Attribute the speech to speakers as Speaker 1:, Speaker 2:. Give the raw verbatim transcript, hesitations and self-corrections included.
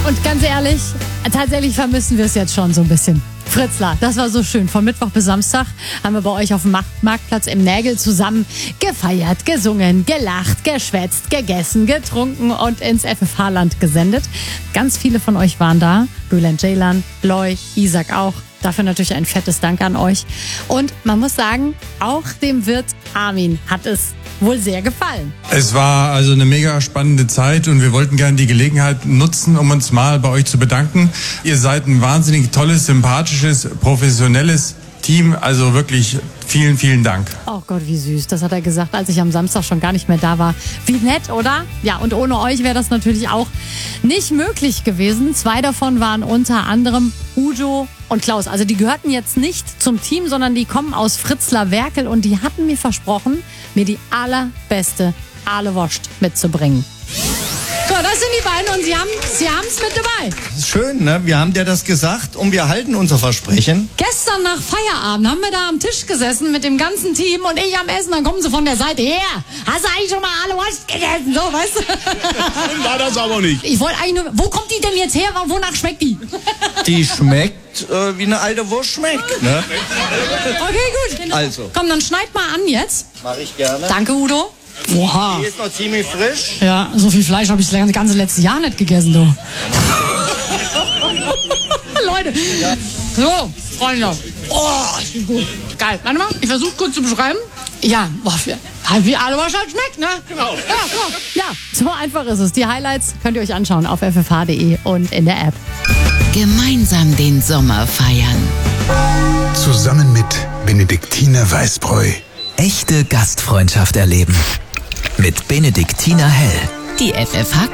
Speaker 1: Und ganz ehrlich, tatsächlich vermissen wir es jetzt schon so ein bisschen. Fritzlar, das war so schön. Von Mittwoch bis Samstag haben wir bei euch auf dem Markt- Marktplatz im Nägel zusammen gefeiert, gesungen, gelacht, geschwätzt, gegessen, getrunken und ins F F H-Land gesendet. Ganz viele von euch waren da. Bülent Ceylan, Loy, Isaac auch. Dafür natürlich ein fettes Dank an euch. Und man muss sagen, auch dem Wirt Armin hat es wohl sehr gefallen.
Speaker 2: Es war also eine mega spannende Zeit und wir wollten gerne die Gelegenheit nutzen, um uns mal bei euch zu bedanken. Ihr seid ein wahnsinnig tolles, sympathisches, professionelles Team. Also wirklich vielen, vielen Dank.
Speaker 1: Oh Gott, wie süß. Das hat er gesagt, als ich am Samstag schon gar nicht mehr da war. Wie nett, oder? Ja, und ohne euch wäre das natürlich auch nicht möglich gewesen. Zwei davon waren unter anderem Udo und Klaus. Also die gehörten jetzt nicht zum Team, sondern die kommen aus Fritzlar-Werkel und die hatten mir versprochen, mir die allerbeste Ahlewurst mitzubringen. So, das sind die beiden und sie haben sie haben's mit dabei.
Speaker 3: Das ist schön, ne? Wir haben dir das gesagt und wir halten unser Versprechen.
Speaker 1: Gestern nach Feierabend haben wir da am Tisch gesessen mit dem ganzen Team und ich am Essen, dann kommen sie von der Seite her. Hast du eigentlich schon mal Ahlewurst gegessen? So, weißt du?
Speaker 4: Schön war das aber nicht.
Speaker 1: Ich wollte eigentlich nur, wo kommt die denn jetzt her? Wonach schmeckt die?
Speaker 3: Die schmeckt, äh, wie eine alte Wurst schmeckt, ne?
Speaker 1: Okay, gut.
Speaker 3: Also.
Speaker 1: Komm, dann schneid mal an jetzt.
Speaker 3: Mach ich gerne.
Speaker 1: Danke, Udo. Oha.
Speaker 3: Die ist noch ziemlich frisch.
Speaker 1: Ja, so viel Fleisch habe ich das ganze letzte Jahr nicht gegessen, du. Leute. So, Freunde. Oh, ist die gut. Geil. Warte mal, ich versuche kurz zu beschreiben. Ja, boah, wie Ahlewurst halt schmeckt, ne?
Speaker 4: Genau.
Speaker 1: Ja, so. Ja, so einfach ist es. Die Highlights könnt ihr euch anschauen auf f f h punkt d e und in der App.
Speaker 5: Gemeinsam den Sommer feiern.
Speaker 6: Zusammen mit Benediktiner Weißbräu.
Speaker 7: Echte Gastfreundschaft erleben. Mit Benediktiner Hell.
Speaker 5: Die F F H